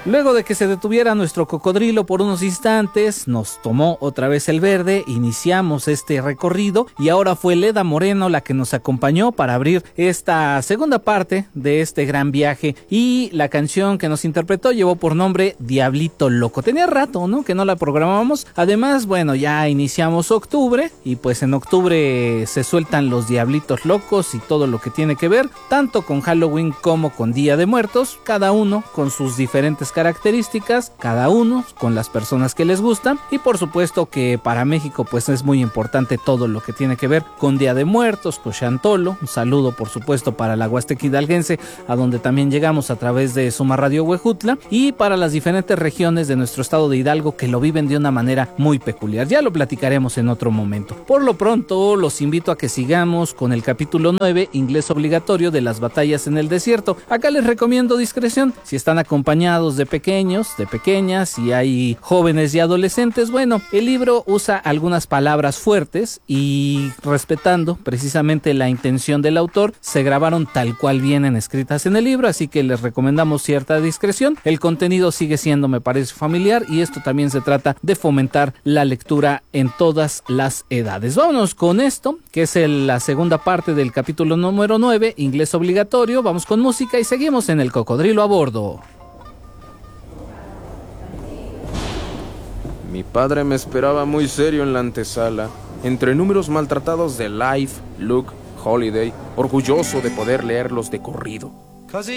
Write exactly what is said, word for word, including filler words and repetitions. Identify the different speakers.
Speaker 1: Luego de que se detuviera nuestro cocodrilo por unos instantes, nos tomó otra vez el verde, iniciamos este recorrido y ahora fue Leda Moreno la que nos acompañó para abrir esta segunda parte de este gran viaje, y la canción que nos interpretó llevó por nombre Diablito Loco. Tenía rato, ¿no?, que no la programábamos. Además, bueno, ya iniciamos octubre y pues en octubre se sueltan los Diablitos Locos y todo lo que tiene que ver tanto con Halloween como con Día de Muertos, cada uno con sus diferentes características, cada uno con las personas que les gustan, y por supuesto que para México pues es muy importante todo lo que tiene que ver con Día de Muertos, con Chantolo. Un saludo por supuesto para la Huasteca Hidalguense, a donde también llegamos a través de Suma Radio Huejutla, y para las diferentes regiones de nuestro estado de Hidalgo que lo viven de una manera muy peculiar. Ya lo platicaremos en otro momento. Por lo pronto los invito a que sigamos con el capítulo nueve, Inglés Obligatorio, de las batallas en el desierto. Acá les recomiendo discreción. Si están acompañados de pequeños, de pequeñas, y hay jóvenes y adolescentes, bueno, el libro usa algunas palabras fuertes y, respetando precisamente la intención del autor, se grabaron tal cual vienen escritas en el libro, así que les recomendamos cierta discreción. El contenido sigue siendo, me parece, familiar, y esto también se trata de fomentar la lectura en todas las edades. Vámonos con esto, que es el, la segunda parte del capítulo número nueve, Inglés Obligatorio. Vamos con música y seguimos en El Cocodrilo a Bordo.
Speaker 2: Mi padre me esperaba muy serio en la antesala, entre números maltratados de Life, Look, Holiday, orgulloso de poder leerlos de corrido.